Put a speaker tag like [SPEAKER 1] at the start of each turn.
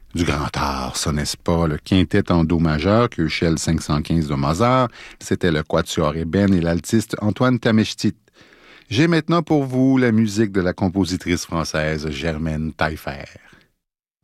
[SPEAKER 1] Du grand art, ça n'est-ce pas? Le quintet en do majeur, Köchel 515 de Mozart, c'était le quatuor ébène et l'altiste Antoine Tameshtit. J'ai maintenant pour vous la musique de la compositrice française Germaine Taillefer.